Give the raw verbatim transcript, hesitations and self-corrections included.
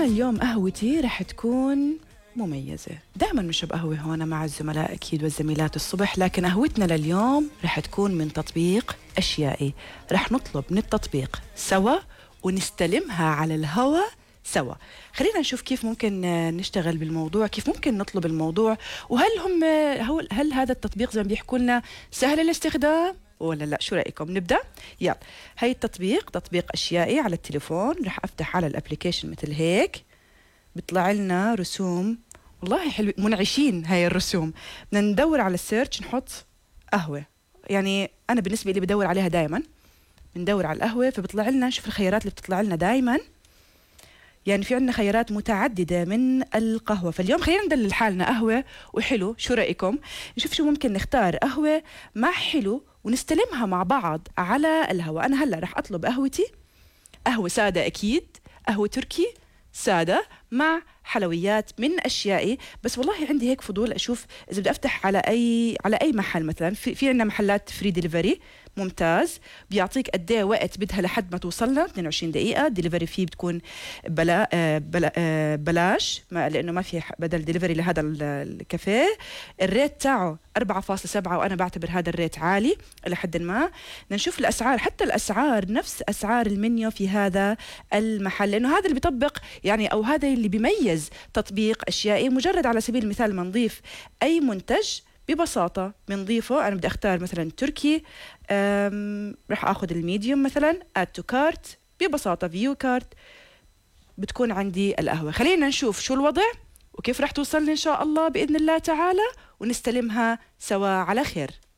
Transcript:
أنا اليوم قهوتي رح تكون مميزة. دائما نشرب قهوة هون مع الزملاء أكيد والزميلات الصبح، لكن قهوتنا لليوم رح تكون من تطبيق أشيائي. رح نطلب من التطبيق سوا ونستلمها على الهواء سوا. خلينا نشوف كيف ممكن نشتغل بالموضوع، كيف ممكن نطلب الموضوع، وهل هم هل هذا التطبيق زي ما بيحكوا لنا سهل الاستخدام ولا لا؟ شو رأيكم نبدأ؟ يلا، هاي التطبيق تطبيق أشيائي على التليفون. رح أفتح على الابليكيشن مثل هيك، بيطلع لنا رسوم والله حلو، منعشين هاي الرسوم. بدنا ندور على السيرش، نحط قهوة. يعني أنا بالنسبة لي بدور عليها دائما، بندور على القهوة فبيطلع لنا، شوف الخيارات اللي بتطلع لنا دائما. يعني في عندنا خيارات متعددة من القهوة، فاليوم خلينا ندلل حالنا قهوة وحلو. شو رأيكم؟ نشوف شو ممكن نختار، قهوة مع حلو ونستلمها مع بعض على الهواء. أنا هلأ رح أطلب قهوتي، قهوة سادة أكيد، قهوة تركي سادة مع حلويات من أشيائي. بس والله عندي هيك فضول أشوف إذا بدي أفتح على أي على أي محل. مثلا في, في عندنا محلات فري ديليفري ممتاز، بيعطيك قد ايه وقت بدها لحد ما توصلنا، اثنين وعشرين دقيقة. ديليفري فيه بتكون بلا بلا بلاش، ما لأنه ما في بدل ديليفري لهذا الكافيه. الريت تاعه أربعة فاصلة سبعة، وأنا بعتبر هذا الريت عالي إلى حد ما. بدنا نشوف الأسعار، حتى الأسعار نفس أسعار المنيو في هذا المحل، لأنه هذا اللي بيطبق يعني، أو هذا اللي بيميز تطبيق أشيائي. مجرد على سبيل المثال ما نضيف أي منتج ببساطة بنضيفه. أنا بدي أختار مثلا تركي، رح أخذ الميديوم مثلا، add to cart، ببساطة view cart، بتكون عندي القهوة. خلينا نشوف شو الوضع وكيف رح توصلني إن شاء الله بإذن الله تعالى، ونستلمها سوا على خير.